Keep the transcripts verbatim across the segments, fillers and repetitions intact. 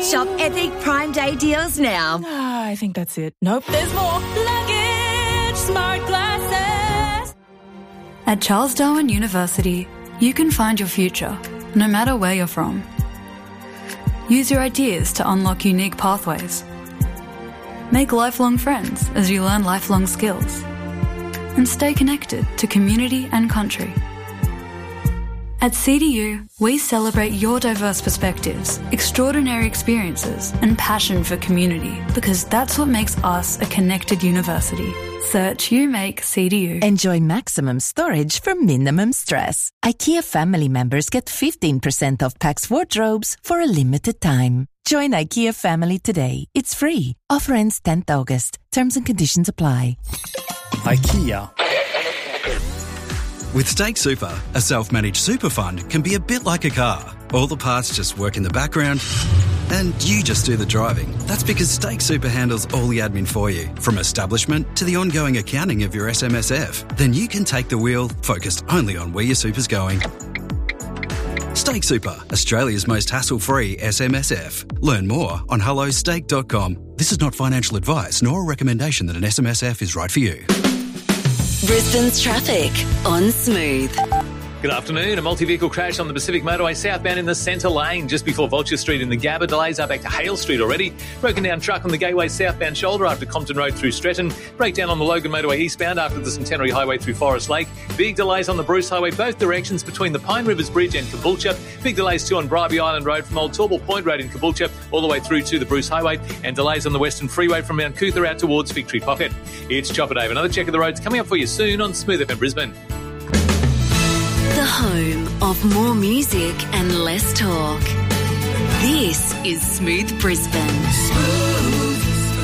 Shop epic Prime Day deals now. Ah, I think that's it. Nope, there's more. Luggage smart glasses. At Charles Darwin University, you can find your future, no matter where you're from. Use your ideas to unlock unique pathways. Make lifelong friends as you learn lifelong skills. And stay connected to community and country. At C D U, we celebrate your diverse perspectives, extraordinary experiences, and passion for community, because that's what makes us a connected university. Search You Make C D U. Enjoy maximum storage for minimum stress. IKEA family members get fifteen percent off Pax wardrobes for a limited time. Join IKEA family today. It's free. Offer ends tenth August. Terms and conditions apply. IKEA. With Stake Super, a self-managed super fund can be a bit like a car. All the parts just work in the background and you just do the driving. That's because Stake Super handles all the admin for you, from establishment to the ongoing accounting of your S M S F. Then you can take the wheel, focused only on where your super's going. Stake Super, Australia's most hassle-free S M S F. Learn more on hello stake dot com. This is not financial advice nor a recommendation that an S M S F is right for you. Brisbane's traffic on Smooth. Good afternoon. A multi-vehicle crash on the Pacific Motorway southbound in the centre lane just before Vulture Street in the Gabba. Delays are back to Hale Street already. Broken down truck on the Gateway southbound shoulder after Compton Road through Stretton. Breakdown on the Logan Motorway eastbound after the Centenary Highway through Forest Lake. Big delays on the Bruce Highway both directions between the Pine Rivers Bridge and Caboolture. Big delays too on Bribie Island Road from Old Tauble Point Road in Caboolture all the way through to the Bruce Highway. And delays on the Western Freeway from Mount Cootha out towards Victory Pocket. It's Chopper Dave. Another check of the roads coming up for you soon on Smooth F M Brisbane. The home of more music and less talk. This is Smooth Brisbane. Smooth.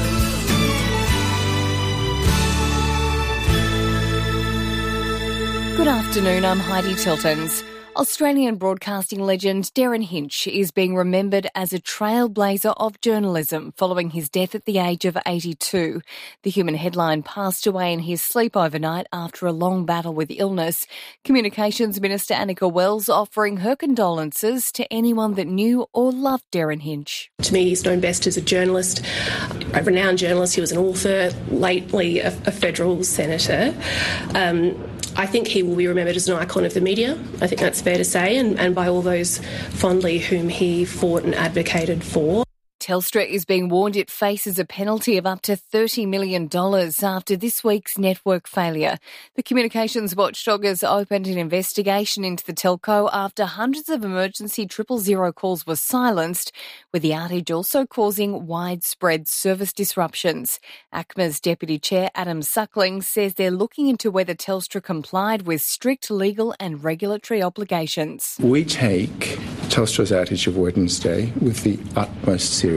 Good afternoon, I'm Heidi Tiltons. Australian broadcasting legend Darren Hinch is being remembered as a trailblazer of journalism following his death at the age of eighty-two. The Human headline passed away in his sleep overnight after a long battle with illness. Communications Minister Annika Wells offering her condolences to anyone that knew or loved Darren Hinch. To me, he's known best as a journalist, a renowned journalist. He was an author, lately a, a federal senator. Um, I think he will be remembered as an icon of the media. I think that's fair to say, and, and by all those fondly whom he fought and advocated for. Telstra is being warned it faces a penalty of up to thirty million dollars after this week's network failure. The communications watchdog has opened an investigation into the telco after hundreds of emergency triple zero calls were silenced, with the outage also causing widespread service disruptions. A C M A's Deputy Chair Adam Suckling says they're looking into whether Telstra complied with strict legal and regulatory obligations. We take Telstra's outage of Wednesday with the utmost seriousness.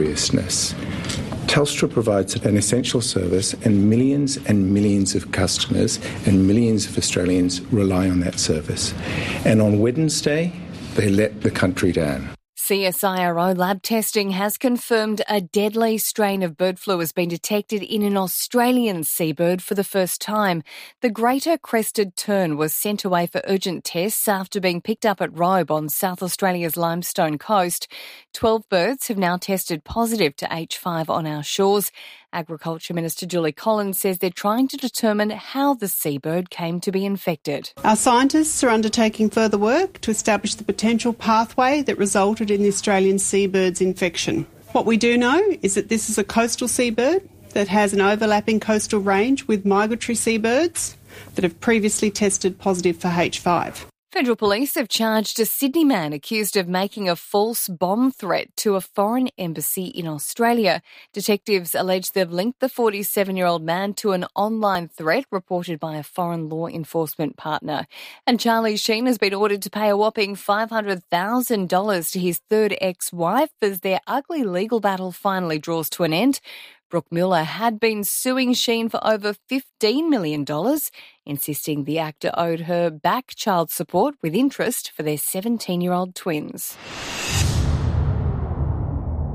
Telstra provides an essential service, and millions and millions of customers and millions of Australians rely on that service. And on Wednesday, they let the country down. C S I R O lab testing has confirmed a deadly strain of bird flu has been detected in an Australian seabird for the first time. The greater crested tern was sent away for urgent tests after being picked up at Robe on South Australia's Limestone coast. Twelve birds have now tested positive to H five on our shores. Agriculture Minister Julie Collins says they're trying to determine how the seabird came to be infected. Our scientists are undertaking further work to establish the potential pathway that resulted in the Australian seabird's infection. What we do know is that this is a coastal seabird that has an overlapping coastal range with migratory seabirds that have previously tested positive for H five. Federal police have charged a Sydney man accused of making a false bomb threat to a foreign embassy in Australia. Detectives allege they've linked the forty-seven-year-old man to an online threat reported by a foreign law enforcement partner. And Charlie Sheen has been ordered to pay a whopping five hundred thousand dollars to his third ex-wife as their ugly legal battle finally draws to an end. Brooke Muller had been suing Sheen for over fifteen million dollars, insisting the actor owed her back child support with interest for their seventeen-year-old twins.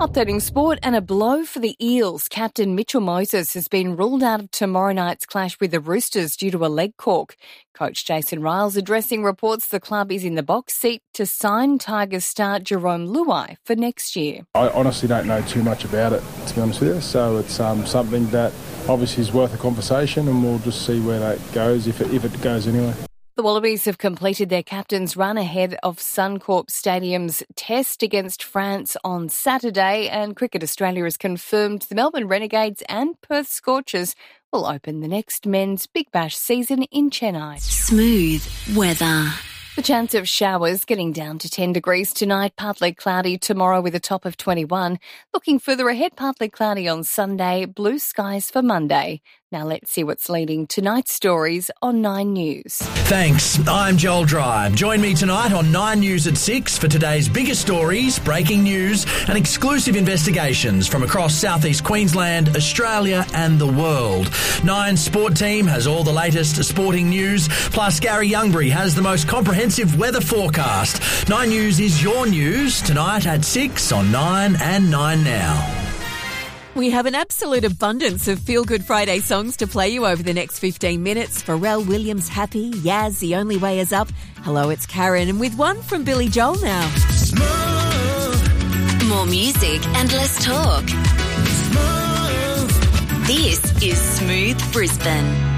Updating sport, and a blow for the Eels. Captain Mitchell Moses has been ruled out of tomorrow night's clash with the Roosters due to a leg cork. Coach Jason Riles addressing reports the club is in the box seat to sign Tigers star Jerome Luai for next year. I honestly don't know too much about it, to be honest with you, so it's um, something that obviously is worth a conversation, and we'll just see where that goes, if it, if it goes anyway. The Wallabies have completed their captain's run ahead of Suncorp Stadium's test against France on Saturday, and Cricket Australia has confirmed the Melbourne Renegades and Perth Scorchers will open the next men's Big Bash season in Chennai. Smooth weather. The chance of showers getting down to ten degrees tonight, partly cloudy tomorrow with a top of twenty-one. Looking further ahead, partly cloudy on Sunday, blue skies for Monday. Now let's see what's leading tonight's stories on Nine News. Thanks. I'm Joel Dry. Join me tonight on Nine News at six for today's biggest stories, breaking news and exclusive investigations from across southeast Queensland, Australia and the world. Nine's sport team has all the latest sporting news, plus Gary Youngbury has the most comprehensive weather forecast. Nine News is your news tonight at six on Nine and Nine Now. We have an absolute abundance of Feel Good Friday songs to play you over the next fifteen minutes. Pharrell Williams, Happy, Yaz, The Only Way Is Up. Hello, it's Karen, and with one from Billy Joel now. Smooth. More music and less talk. Smooth. This is Smooth Brisbane.